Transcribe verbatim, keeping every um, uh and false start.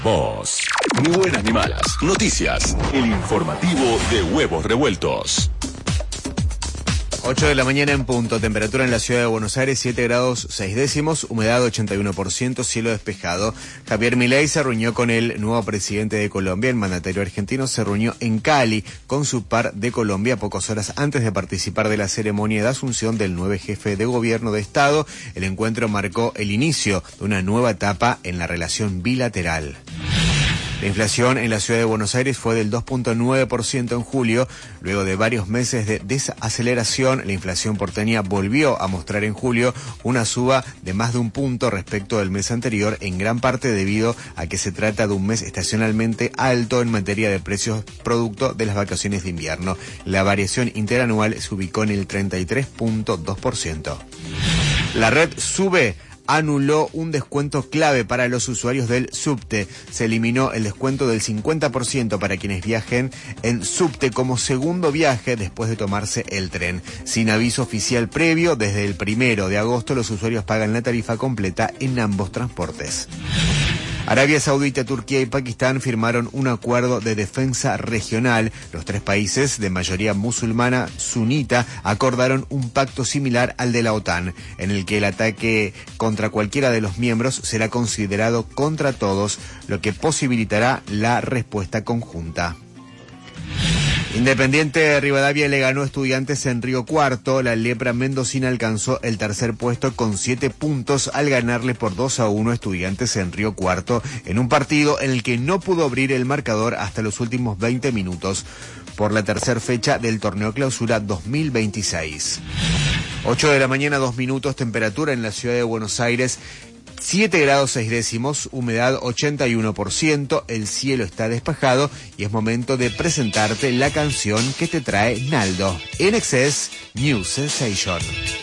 Voz. Ni buenas ni malas. Noticias. El informativo de Huevos Revueltos. ocho de la mañana en punto, temperatura en la ciudad de Buenos Aires, siete grados seis décimos, humedad ochenta y uno por ciento, cielo despejado. Javier Milei se reunió con el nuevo presidente de Colombia. El mandatario argentino se reunió en Cali con su par de Colombia pocas horas antes de participar de la ceremonia de asunción del nuevo jefe de gobierno de Estado. El encuentro marcó el inicio de una nueva etapa en la relación bilateral. La inflación en la ciudad de Buenos Aires fue del dos punto nueve por ciento en julio. Luego de varios meses de desaceleración, la inflación porteña volvió a mostrar en julio una suba de más de un punto respecto del mes anterior, en gran parte debido a que se trata de un mes estacionalmente alto en materia de precios producto de las vacaciones de invierno. La variación interanual se ubicó en el treinta y tres punto dos por ciento. La red Sube anuló un descuento clave para los usuarios del subte. Se eliminó el descuento del cincuenta por ciento para quienes viajen en subte como segundo viaje después de tomarse el tren. Sin aviso oficial previo, desde el primero de agosto los usuarios pagan la tarifa completa en ambos transportes. Arabia Saudita, Turquía y Pakistán firmaron un acuerdo de defensa regional. Los tres países de mayoría musulmana sunita acordaron un pacto similar al de la OTAN, en el que el ataque contra cualquiera de los miembros será considerado contra todos, lo que posibilitará la respuesta conjunta. Independiente Rivadavia le ganó a Estudiantes en Río Cuarto. La lepra mendocina alcanzó el tercer puesto con siete puntos al ganarle por dos a uno a Estudiantes en Río Cuarto, en un partido en el que no pudo abrir el marcador hasta los últimos veinte minutos por la tercera fecha del torneo Clausura dos mil veintiséis. ocho de la mañana, dos minutos, temperatura en la ciudad de Buenos Aires, siete grados seis décimos, humedad ochenta y uno por ciento, el cielo está despejado y es momento de presentarte la canción que te trae Naldo, In Excess New Sensation.